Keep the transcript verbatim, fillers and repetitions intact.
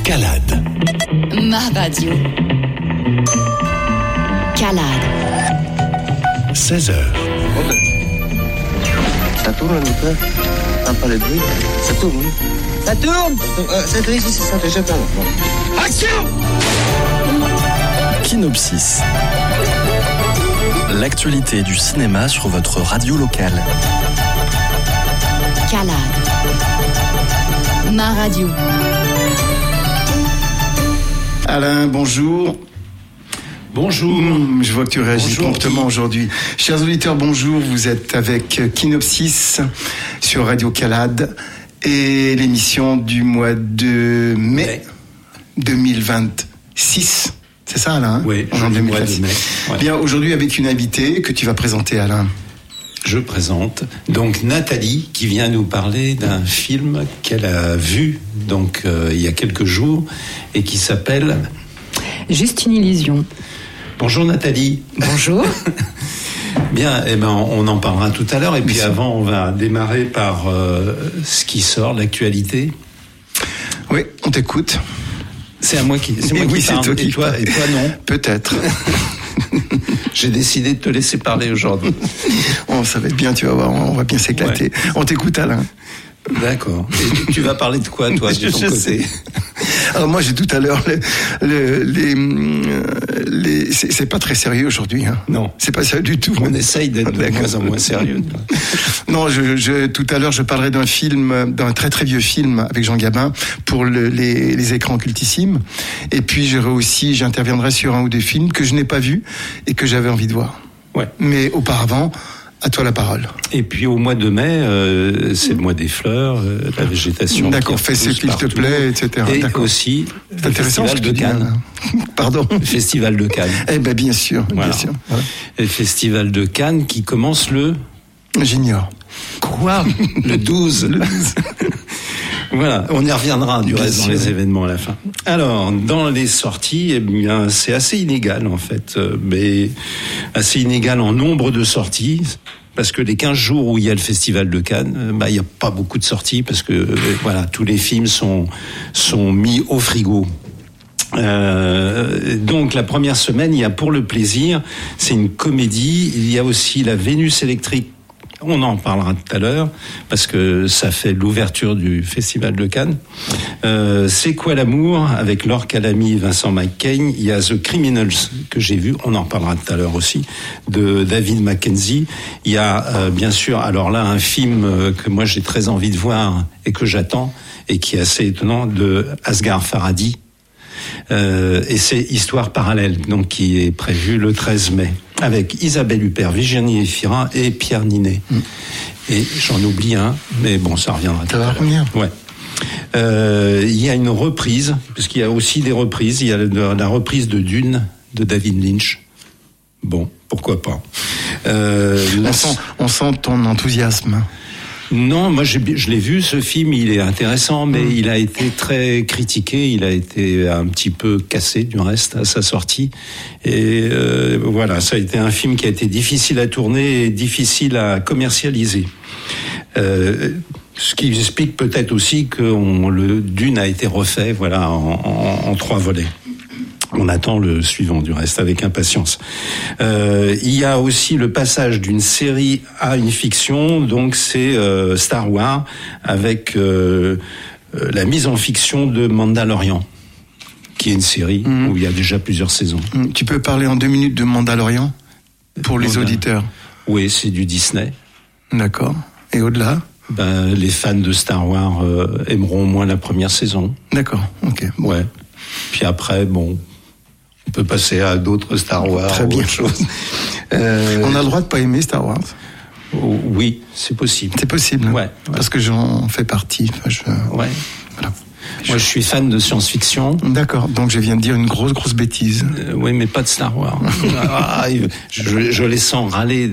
Calade. Ma radio. Calade. seize heures. Ça tourne un peu. T'entends pas le bruit? Ça tourne. Ça tourne. Euh, ça tourne, c'est ça. J'attends. Bon. Action! Kinopsis. L'actualité du cinéma sur votre radio locale. Calade. Ma radio. Alain, bonjour. Bonjour. Mmh, je vois que tu réagis Bonjour, promptement Guy. aujourd'hui. Chers auditeurs, bonjour. Vous êtes avec Kinopsis sur Radio Calade et l'émission du mois de mai, mai. deux mille vingt-six. C'est ça, Alain? Oui, en le mois de mai. Ouais. Bien, aujourd'hui avec une invitée que tu vas présenter, Alain. Je présente donc Nathalie qui vient nous parler d'un film qu'elle a vu donc euh, il y a quelques jours et qui s'appelle Juste une illusion. Bonjour Nathalie. Bonjour. Bien, eh ben on en parlera tout à l'heure et puis avant on va démarrer par euh, ce qui sort, l'actualité. Oui, on t'écoute. C'est à moi qui c'est moi oui, qui parle. C'est toi qui et toi parle. et toi non. Peut-être. J'ai décidé de te laisser parler aujourd'hui. Oh, ça va être bien, tu vas voir, on va bien s'éclater. Ouais. On t'écoute, Alain. D'accord. Et tu vas parler de quoi, toi, de ton je côté? sais. Alors moi, j'ai tout à l'heure le, le, les, les, c'est, c'est pas très sérieux aujourd'hui. Hein. Non, c'est pas sérieux du tout. On essaye d'être de moins en moins sérieux. Non, je, je, tout à l'heure, je parlerai d'un film, d'un très très vieux film avec Jean Gabin pour le, les, les écrans cultissimes. Et puis j'aurai aussi, j'interviendrai sur un ou deux films que je n'ai pas vus et que j'avais envie de voir. Ouais. Mais auparavant. À toi la parole. Et puis au mois de mai, euh, c'est le mois des fleurs, euh, la végétation. D'accord, fais ce qu'il te plaît, et cetera. Et D'accord. aussi c'est le Festival de Cannes. Pardon. Le Festival de Cannes. Eh ben bien sûr, voilà. bien sûr. Voilà. Le Festival de Cannes qui commence le. J'ignore. Quoi? Le douze. Le douze. Voilà, on y reviendra du reste dans les événements à la fin. Alors, dans les sorties, eh bien, c'est assez inégal en fait, mais assez inégal en nombre de sorties. Parce que les quinze jours où il y a le Festival de Cannes, bah, il n'y a pas beaucoup de sorties parce que, voilà, tous les films sont, sont mis au frigo. Euh, donc, la première semaine, il y a Pour le plaisir, c'est une comédie. Il y a aussi La Vénus électrique. On en parlera tout à l'heure parce que ça fait l'ouverture du Festival de Cannes. Euh, c'est quoi l'amour avec Laure Calamy et Vincent McCain. Il y a The Criminals que j'ai vu. On en parlera tout à l'heure aussi de David Mackenzie. Il y a euh, bien sûr alors là un film que moi j'ai très envie de voir et que j'attends et qui est assez étonnant de Asghar Farhadi. Euh, et c'est Histoire parallèle, donc qui est prévu le treize mai, avec Isabelle Huppert, Virginie Efira et Pierre Ninet. Mm. Et j'en oublie un, mais bon, ça reviendra. Ça va revenir. Ouais. Euh, il y a une reprise, parce qu'il y a aussi des reprises. Il y a la, la reprise de Dune de David Lynch. Bon, pourquoi pas. Euh, on, la... sent, on sent ton enthousiasme. Non, moi j'ai, je l'ai vu, ce film, il est intéressant, mais mmh. il a été très critiqué, il a été un petit peu cassé du reste à sa sortie. Et euh, voilà, ça a été un film qui a été difficile à tourner et difficile à commercialiser. Euh, ce qui explique peut-être aussi que on, le Dune a été refait, voilà, en, en, en trois volets. On attend le suivant du reste avec impatience. Euh, il y a aussi le passage d'une série à une fiction, donc c'est euh, Star Wars avec euh, euh, la mise en fiction de Mandalorian, qui est une série mmh. où il y a déjà plusieurs saisons. Mmh. Tu peux parler en deux minutes de Mandalorian pour les Mandal- auditeurs? Oui, c'est du Disney. D'accord. Et au-delà? Ben, les fans de Star Wars euh, aimeront au moins la première saison. D'accord, ok. Bon. Ouais. Puis après, bon... on peut passer à d'autres Star Wars. Très bien. Ou autre chose. Euh, on a le droit de pas aimer Star Wars. Oui, c'est possible. C'est possible. Ouais. ouais. Parce que j'en fais partie. Enfin, je... Ouais. Voilà. Moi, je suis fan de science-fiction. D'accord. Donc, je viens de dire une grosse, grosse bêtise. Euh, oui, mais pas de Star Wars. ah, je, je les sens râler